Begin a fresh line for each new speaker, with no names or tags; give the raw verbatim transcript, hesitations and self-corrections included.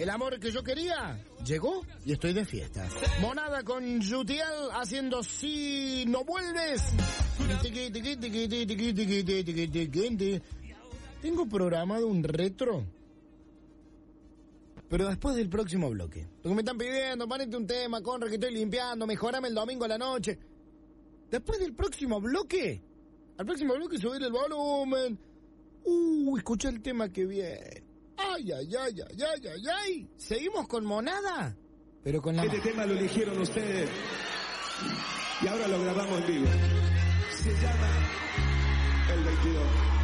El amor que yo quería llegó y estoy de fiesta. Monada con Yutiel haciendo Si no vuelves. Tengo programado un retro, pero después del próximo bloque. Porque me están pidiendo, ponete un tema, Conra, que estoy limpiando, mejorame el domingo a la noche. Después del próximo bloque, al próximo bloque subir el volumen. Uh, escucha el tema que viene. Ay, ay, ay, ay, ay, ay, ay. Seguimos con Monada, pero con la...
Este tema lo eligieron ustedes y ahora lo grabamos en vivo. Se llama El veintidós.